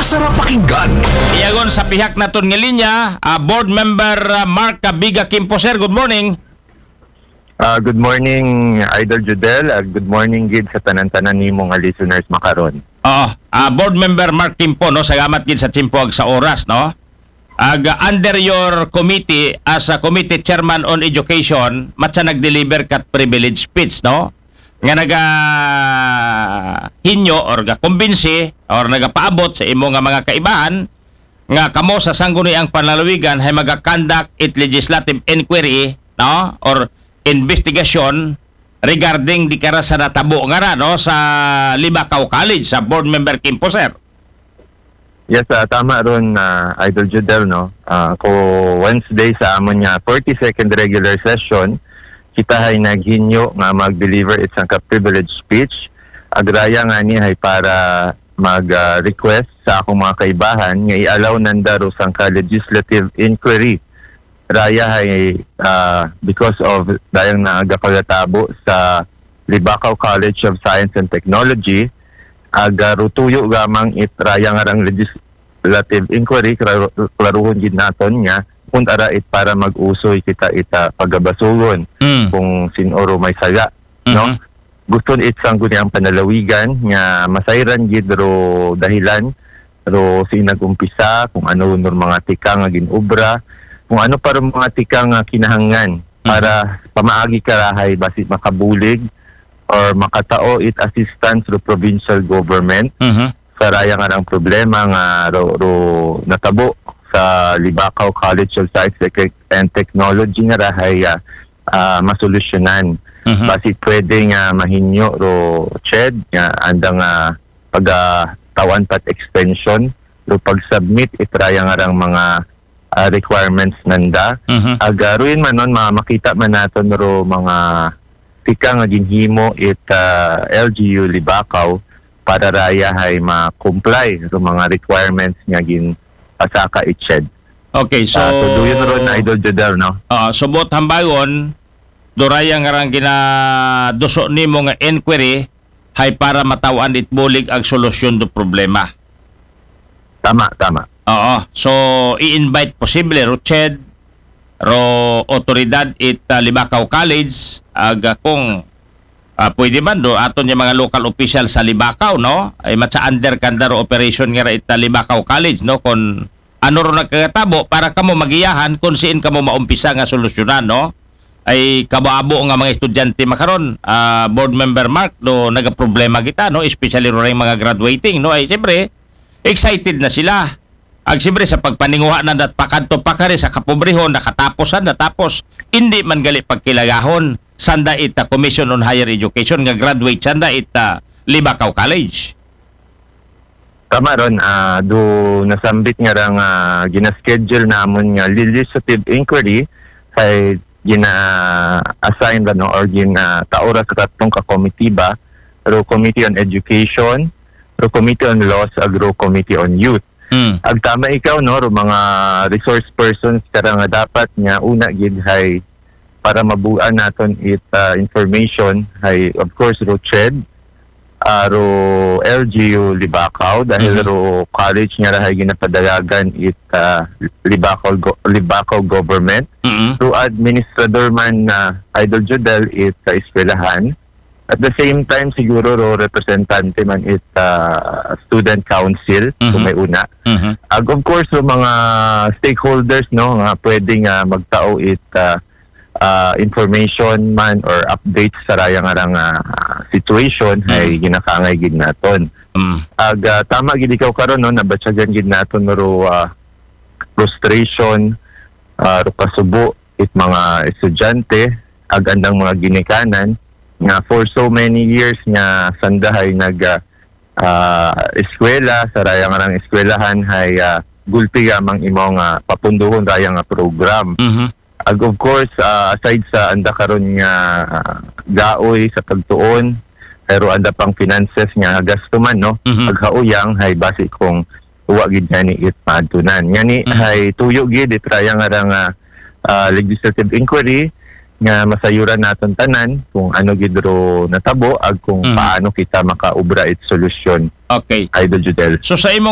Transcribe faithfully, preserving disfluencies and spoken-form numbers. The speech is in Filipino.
masarap pakinggan. Iyagon sa pihak naton nga linya, uh, board member uh, Mark Biga Kimpo, sir. Good morning. Uh, good morning, Idol Judel. Uh, good morning, Gid, sa tanan-tanan ni mga listeners makaron. Oo, uh, board member Mark Kimpo, no, salamat gid sa timpuag sa oras, no. Ag uh, under your committee as a committee chairman on education, matsa nag-deliver kat privilege speech, no. Nga naga hinyo or ga kumbinsi or nagapaabot sa imo nga mga kaibahan nga kamo sa sangguniang panlalawigan hay maga-conduct it legislative inquiry, no, or investigation regarding di kara sa natabo nga ra, no, sa Libakaw College sa board member Kimpo, sir. Yes, uh, tama ron, uh, Idol Judel, no. Uh, ko Wednesday sa amon nga forty-second regular session, kita hay naghinyo nga mag-deliver isang ka-privilege speech. Agraya nga ni hay para mag-request uh, sa akong mga kaibahan nga i-allow nandaro sang ka-legislative inquiry. Raya hay uh, because of dayang naagakalatabo sa Libakaw College of Science and Technology, aga rutuyo gamang it raya nga rang legislative inquiry, klaruhon gid naton nga kung ara it para mag-usoy kita ita pagabasugon mm. kung sinoro may saya, mm-hmm. no? Gusto it sang ang panalawigan nga masayran gid ro dahilan ro sinag-umpisa kung ano nur mga tika nga ginobra, kung ano para mga tika nga kinahangan para mm-hmm. pamaagi karahay basit makabulig or makatao it assistance ro provincial government mm-hmm. sa raya nga ng problema nga ro, ro natabo sa Libakaw College of Science and Technology nga rahay uh, uh, masolusyonan. Mm-hmm. Basit pwede nga mahinyo ro C H E D nga andang uh, pag-tawan uh, pat extension ro pag-submit itraya nga rang mga uh, requirements nanda. Mm-hmm. Agaruin man nun, makita man naton ro mga tika nga ginhimo it uh, L G U Libakaw para raya hay ma-comply ro mga requirements nga gin pasaka it C H E D. Okay, so... Uh, so, doon ron na Idol Judel, no? Uh, so, bot hambayon, doraya nga rang ginaduso ni mo nga inquiry hay para matawan itbulig ang solusyon do problema. Tama, tama. Oo. So, i-invite posible ro C H E D, ro otoridad it uh, Libakaw College, aga kung uh, pwede man do aton yung mga local official sa Libakaw, no, ay matsa under kanda ro operation nga it uh, Libakaw College, no, kung ano ro nagkatabo para kamo magiyahan kung siin kamo maumpisa nga solusyonan, no, ay kaboabo nga mga estudyante makaron. uh, board member Mark, do nagaproblema kita, no, especially ro ring mga graduating, no, ay siyempre excited na sila. Ag siyempre sa pagpaninguha na dat pakanto pakari sa kapobrehon nakataposan natapos hindi man gali pagkilagahon sanda ita Commission on Higher Education nga graduate sanda ita Libakaw College. Tama ron, uh, do nasambit nga rang uh, gina-schedule namon nga legislative inquiry kay gina-assign uh, no, or gina-taura sa katong ka-committee ba, ro Committee on Education, ro Committee on Laws, ag ro Committee on Youth. Mm. Ag tama ikaw, no, ro mga resource persons kara nga dapat nga una gid hay para mabuan naton it uh, information hay of course ro C H E D, uh, ro L G U Libakaw dahil mm-hmm. ro college nga rahay ginapadayagan it uh, Libakaw go, Libakaw government, mm-hmm. ro administrador man na uh, Idol Judel it sa uh, eskwelahan. At the same time, siguro ro representante man it uh, student council, mm-hmm. kung may una. Mm-hmm. Ag of course, ro mga stakeholders, no, nga pwedeng uh, magtao it uh, uh, information man or updates sa raya nga rang uh, situation, mm-hmm. ay ginakangay gid naton. Mm-hmm. Ag uh, tama gid ikaw karon, no, nabatyagan gid naton ro uh, frustration, uh, ro kasubo it mga estudyante, ag andang mga ginikanan, nga for so many years nga sandahay nag uh, uh, eskwela sa raya nga ng eskwelahan hay uh, gulpi gamang imong uh, papunduhon raya nga program. Mm-hmm. Ag of course uh, aside sa anda karon nga uh, gaoy sa pagtuon pero anda pang finances nga gasto man, no, mm-hmm. paghauyang hay basi kung uwa gid ni it maadtunan ngani, mm-hmm. hay tuyo gid it raya nga rang uh, uh, legislative inquiry nga masayuran naton tanan kung ano gidro natabo ag kung mm. paano kita makaubra it solusyon. Okay. Idol Judel. So sa imong